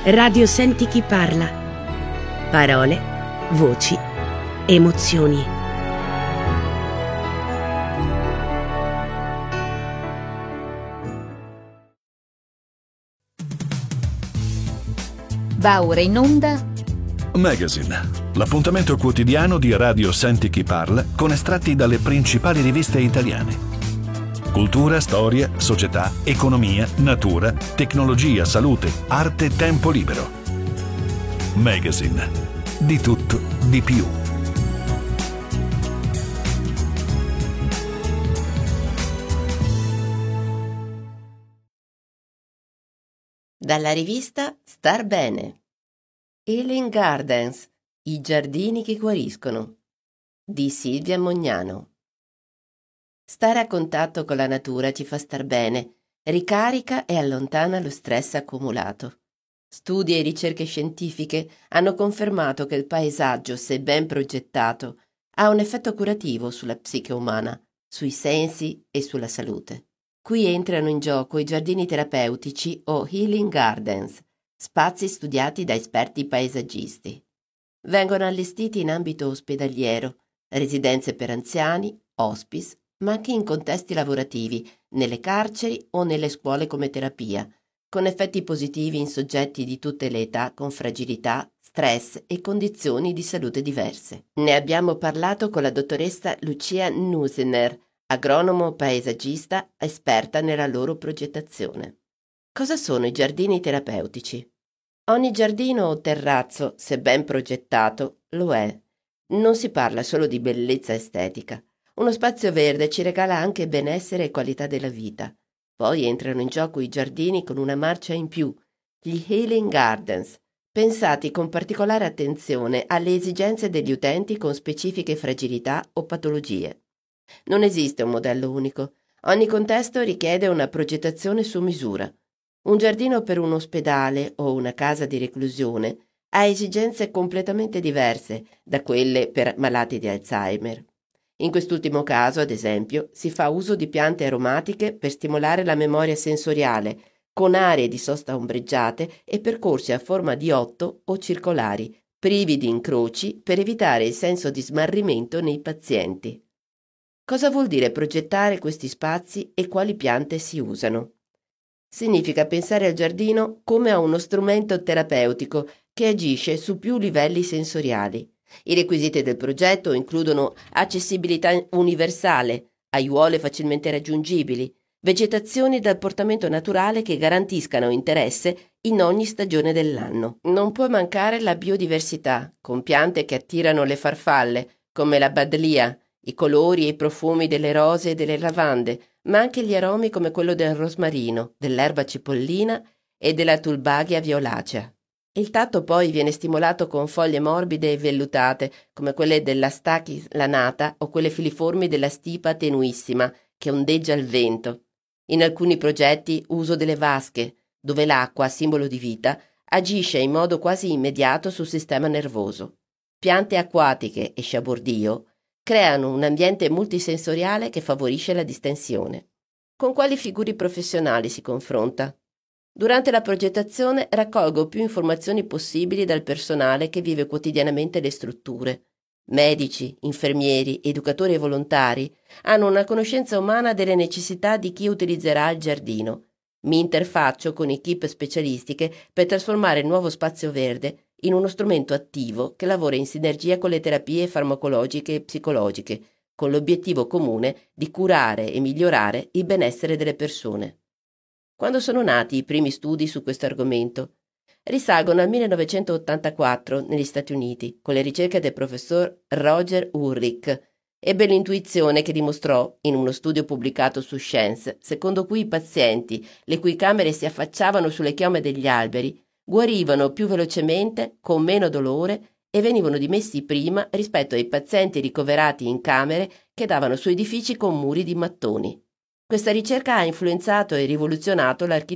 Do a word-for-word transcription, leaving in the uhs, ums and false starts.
Radio Senti chi parla. Parole, voci, emozioni. Va ora in onda Magazine, l'appuntamento quotidiano di Radio Senti chi parla con estratti dalle principali riviste italiane. Cultura, storia, società, economia, natura, tecnologia, salute, arte, tempo libero. Magazine, di tutto, di più. Dalla rivista Star Bene. Healing Gardens, i giardini che guariscono, di Silvia Mognano. Stare a contatto con la natura ci fa star bene, ricarica e allontana lo stress accumulato. Studi e ricerche scientifiche hanno confermato che il paesaggio, se ben progettato, ha un effetto curativo sulla psiche umana, sui sensi e sulla salute. Qui entrano in gioco i giardini terapeutici o Healing Gardens, spazi studiati da esperti paesaggisti. Vengono allestiti in ambito ospedaliero, residenze per anziani, hospice, ma anche in contesti lavorativi, nelle carceri o nelle scuole come terapia, con effetti positivi in soggetti di tutte le età con fragilità, stress e condizioni di salute diverse. Ne abbiamo parlato con la dottoressa Lucia Nusener, agronomo paesaggista esperta nella loro progettazione. Cosa sono i giardini terapeutici? Ogni giardino o terrazzo, se ben progettato, lo è. Non si parla solo di bellezza estetica. Uno spazio verde ci regala anche benessere e qualità della vita. Poi entrano in gioco i giardini con una marcia in più, gli Healing Gardens, pensati con particolare attenzione alle esigenze degli utenti con specifiche fragilità o patologie. Non esiste un modello unico. Ogni contesto richiede una progettazione su misura. Un giardino per un ospedale o una casa di reclusione ha esigenze completamente diverse da quelle per malati di Alzheimer. In quest'ultimo caso, ad esempio, si fa uso di piante aromatiche per stimolare la memoria sensoriale, con aree di sosta ombreggiate e percorsi a forma di otto o circolari, privi di incroci per evitare il senso di smarrimento nei pazienti. Cosa vuol dire progettare questi spazi e quali piante si usano? Significa pensare al giardino come a uno strumento terapeutico che agisce su più livelli sensoriali. I requisiti del progetto includono accessibilità universale, aiuole facilmente raggiungibili, vegetazioni dal portamento naturale che garantiscano interesse in ogni stagione dell'anno. Non può mancare la biodiversità, con piante che attirano le farfalle, come la badlia, i colori e i profumi delle rose e delle lavande, ma anche gli aromi come quello del rosmarino, dell'erba cipollina e della tulbaghia violacea. Il tatto poi viene stimolato con foglie morbide e vellutate, come quelle della stachys lanata o quelle filiformi della stipa tenuissima, che ondeggia al vento. In alcuni progetti uso delle vasche, dove l'acqua, simbolo di vita, agisce in modo quasi immediato sul sistema nervoso. Piante acquatiche e sciabordio creano un ambiente multisensoriale che favorisce la distensione. Con quali figure professionali si confronta? Durante la progettazione raccolgo più informazioni possibili dal personale che vive quotidianamente le strutture. Medici, infermieri, educatori e volontari hanno una conoscenza umana delle necessità di chi utilizzerà il giardino. Mi interfaccio con equip specialistiche per trasformare il nuovo spazio verde in uno strumento attivo che lavora in sinergia con le terapie farmacologiche e psicologiche, con l'obiettivo comune di curare e migliorare il benessere delle persone. Quando sono nati i primi studi su questo argomento? Risalgono al millenovecentottantaquattro negli Stati Uniti, con le ricerche del professor Roger Ulrich. Ebbe l'intuizione che dimostrò, in uno studio pubblicato su Science, secondo cui i pazienti, le cui camere si affacciavano sulle chiome degli alberi, guarivano più velocemente, con meno dolore e venivano dimessi prima rispetto ai pazienti ricoverati in camere che davano su edifici con muri di mattoni. Questa ricerca ha influenzato e rivoluzionato l'architettura